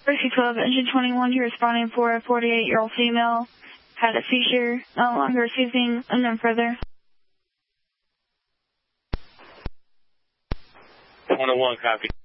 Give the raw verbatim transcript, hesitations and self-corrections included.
Rescue twelve, engine twenty-one, you're responding for a forty-eight-year-old female. Had a seizure, no longer seizing, unknown further. one oh one, copy.